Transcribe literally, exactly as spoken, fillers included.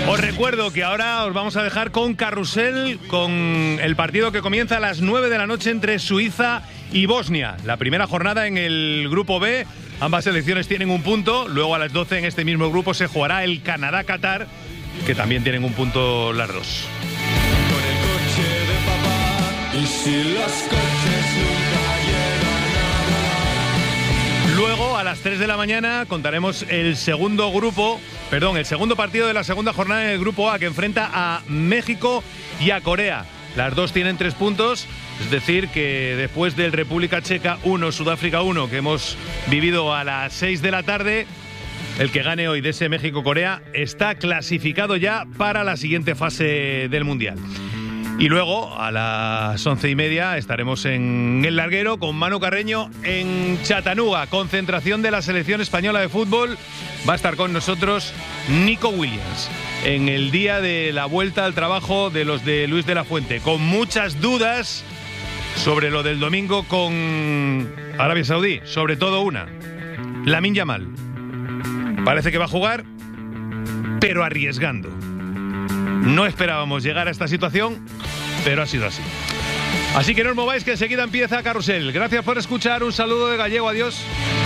Os recuerdo que ahora os vamos a dejar con Carrusel, con el partido que comienza a las nueve de la noche entre Suiza y Bosnia. La primera jornada en el grupo B. Ambas selecciones tienen un punto. Luego a las doce en este mismo grupo se jugará el Canadá-Qatar, que también tienen un punto las dos. Con el coche de papá, y si los coches nunca llegan a volar. Luego a las tres de la mañana contaremos el segundo grupo, perdón, el segundo partido de la segunda jornada en el grupo A, que enfrenta a México y a Corea. Las dos tienen tres puntos, es decir que después del República Checa uno, Sudáfrica uno, que hemos vivido a las seis de la tarde, el que gane hoy de ese México-Corea está clasificado ya para la siguiente fase del Mundial. Y luego, a las once y media, estaremos en El Larguero con Manu Carreño en Chattanooga. Concentración de la selección española de fútbol. Va a estar con nosotros Nico Williams en el día de la vuelta al trabajo de los de Luis de la Fuente, con muchas dudas sobre lo del domingo con Arabia Saudí. Sobre todo una, Lamine Yamal. Parece que va a jugar, pero arriesgando. No esperábamos llegar a esta situación, pero ha sido así. Así que no os mováis, que enseguida empieza Carrusel. Gracias por escuchar, un saludo de Gallego, adiós.